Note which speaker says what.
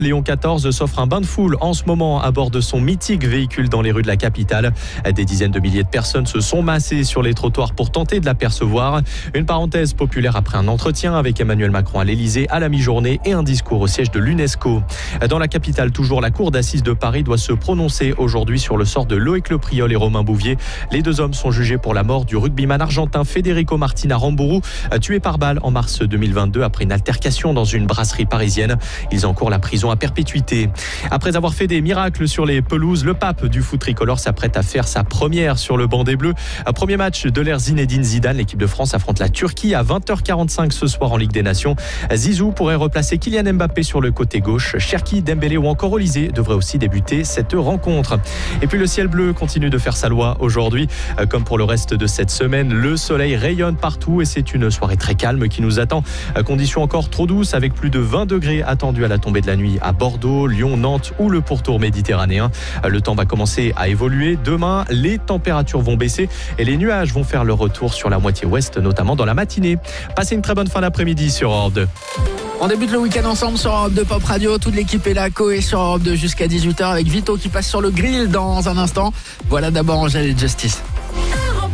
Speaker 1: Léon XIV s'offre un bain de foule en ce moment à bord de son mythique véhicule dans les rues de la capitale. Des dizaines de milliers de personnes se sont massées sur les trottoirs pour tenter de l'apercevoir. Une parenthèse populaire après un entretien avec Emmanuel Macron à l'Elysée à la mi-journée et un discours au siège de l'UNESCO. Dans la capitale, toujours, la cour d'assises de Paris doit se prononcer aujourd'hui sur le sort de Loïc Le Priol et Romain Bouvier. Les deux hommes sont jugés pour la mort du rugbyman argentin Federico Martin Aramburu, tué par balle en mars 2022 après une altercation dans une brasserie parisienne. Ils encourent la prison à perpétuité. Après avoir fait des miracles sur les pelouses, le pape du foot tricolore s'apprête à faire sa première sur le banc des Bleus. Premier match de l'ère Zinedine Zidane. L'équipe de France affronte la Turquie à 20h45 ce soir en Ligue des Nations. Zizou pourrait replacer Kylian Mbappé sur le côté gauche. Cherki, Dembélé ou encore Olysée devraient aussi débuter cette rencontre. Et puis le ciel bleu continue de faire sa loi aujourd'hui. Comme pour le reste de cette semaine, le soleil rayonne partout et c'est une soirée très calme qui nous attend. Conditions encore trop douces avec plus de 20 degrés attendus à la tombée de la nuit à Bordeaux, Lyon, Nantes ou le pourtour méditerranéen. Le temps va commencer à évoluer. Demain, les températures vont baisser et les nuages vont faire leur retour sur la moitié ouest, notamment dans la matinée. Passez une très bonne fin d'après-midi sur Europe 2.
Speaker 2: On débute le week-end ensemble sur Europe 2 Pop Radio. Toute l'équipe est là, Coé sur Europe 2 jusqu'à 18h avec Vito qui passe sur le grill dans un instant. Voilà d'abord Angèle et Justice.